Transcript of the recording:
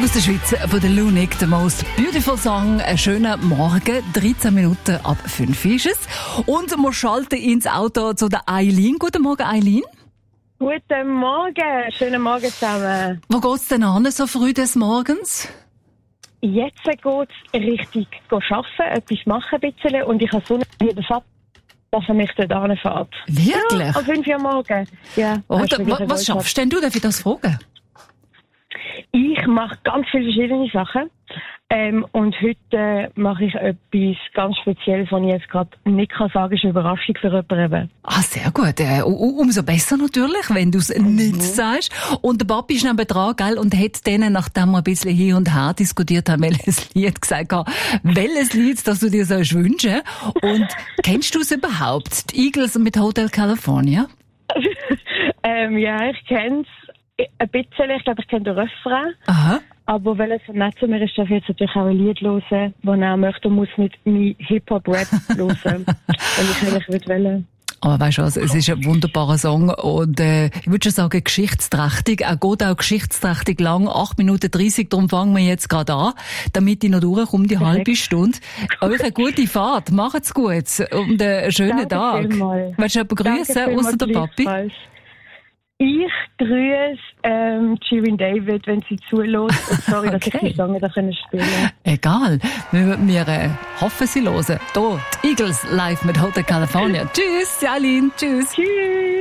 Musik aus der Schweiz von der Lunik, The Most Beautiful Song. Einen schönen Morgen, 13 Minuten ab 5 ist es. Und wir schalten ins Auto zu der Eileen. Guten Morgen, Eileen. Guten Morgen, schönen Morgen zusammen. Wo geht's denn an, so früh des Morgens? Jetzt geht's richtig arbeiten, etwas machen ein bisschen und ich habe so einen Vater, dass er mich dort anfährt. Wirklich? Ja, um 5 Uhr morgens. Ja, Was schaffst denn du? Darf ich das fragen? Ich mache ganz viele verschiedene Sachen. Und heute mache ich etwas ganz Spezielles, was ich jetzt gerade nicht sagen kann, ist eine Überraschung für jemanden. Sehr gut. Umso besser natürlich, wenn du es nicht sagst. Und der Papi ist neben dran, gell, und hat denen, nachdem wir ein bisschen hin und her diskutiert haben, welches Lied gesagt, welches Lied, das du dir wünschen sollst. Und kennst du es überhaupt? Die Eagles mit Hotel California? Ja, ich kenne es ein bisschen. Ich glaube, ich kenne den Refrain. Aha. Aber weil es so nett zu mir ist, darf ich jetzt natürlich auch ein Lied hören, das er möchte und muss nicht mein Hip-Hop-Rap hören, wenn ich eigentlich will. Aber weißt du was, es ist ein wunderbarer Song und ich würde schon sagen geschichtsträchtig. Er geht auch geschichtsträchtig lang, 8 Minuten 30, darum fangen wir jetzt gerade an, damit ich noch durchkomme, die halbe Stunde. Euch eine gute Fahrt, macht's gut und einen schönen Tag. Vielmals. Willst du jemanden grüßen, ausser der Papi? Ich grüße Shirin David, wenn sie zulässt. Und sorry, dass ich die Songs da spielen kann. Egal, wir hoffen, sie hören. Hier, die Eagles live mit Hotel California. Tschüss, Eileen, tschüss. Tschüss.